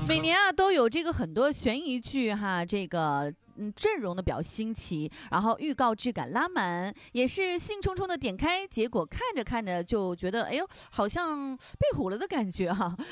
每年啊都有这个很多悬疑剧哈，这个。阵容的比较新奇，然后预告质感拉满，也是兴冲冲的点开，结果看着看着就觉得，哎呦，好像被唬了的感觉哈。